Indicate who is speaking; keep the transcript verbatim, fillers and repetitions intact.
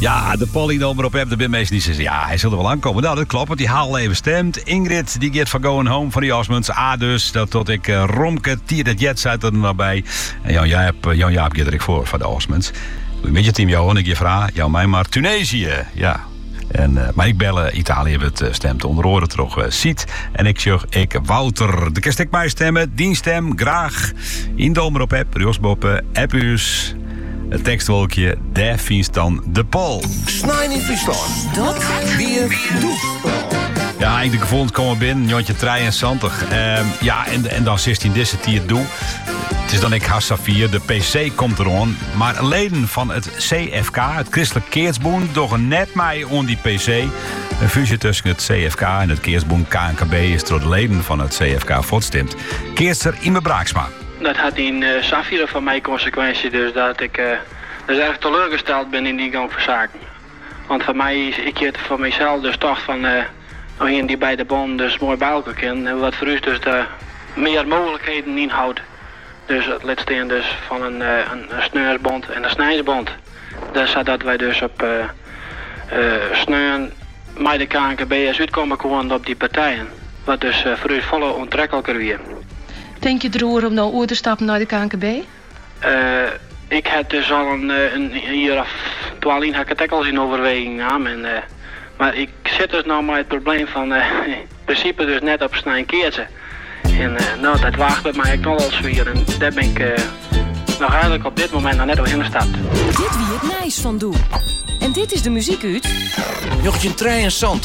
Speaker 1: Ja, de polling op heb de bin mensen die zeggen, ja, hij zal er wel aankomen. Nou, dat klopt, want die haal even stemt. Ingrid, die gaat van Going Home van die Osmonds. A dus, dat tot ik uh, Romke, Tier dat Jet zit er nog bij. En Jan Jaap, uh, Jan Jaap gaat er ik voor, van de Osmonds. Een beetje team Johan, ik je vraag, jou mij maar Tunesië, ja. En, uh, maar ik bellen, Italië het uh, stemt onder oren terug uh, ziet. En ik zeg, ik Wouter, de kerst ik mij stemmen, die stem, graag. In de omroep heb, Riosboppen, Eppius. Het tekstwolkje, daar vindt dan de Pol.
Speaker 2: Snijn in Friesland. Dat weer doe.
Speaker 1: Ja, ik de gevoeld komen binnen, Jontje drieënzestig. Um, ja, en, en dan zestien disse die het doe. Het is dan ik Hassafir, de P C komt erom. Maar leden van het C F K, het Christelijk Keersboen, doen net mij om die P C. Een fusie tussen het C F K en het Keersboen K N K B is door de leden van het C F K voortstemt. Keerster Ime Braaksma.
Speaker 3: Dat had in uh, Safira van mij consequentie, dus dat ik uh, dus erg teleurgesteld ben in die gang van zaken. Want voor mij is ik het voor mijzelf dus toch van uh, nog een die bij de bond dus mooi bij elkaar kan. Wat voor u dus de meer mogelijkheden inhoudt. Dus het laatste dus van een, uh, een, een sneursbond en een snijdsbond. Dus zodat wij dus op uh, uh, sneuren met de K N K B als uitkomen komen op die partijen. Wat dus uh, voor u volle onttrekkelijker weer.
Speaker 4: Denk je erover om nou ooit te stappen naar de K N K B?
Speaker 3: Uh, ik heb dus al een, een, een jaar of twaalf heb ik het ook al in overweging aan. En, uh, maar ik zit dus nou met het probleem van uh, in principe dus net op snij keertje. En uh, nou, dat waagt bij mij nog wel weer. En daar ben ik uh, nog eigenlijk op dit moment nog net op ingestapt.
Speaker 5: Dit wie het nice van doe. En dit is de muziek uit.
Speaker 2: Jochtje drieënzestig.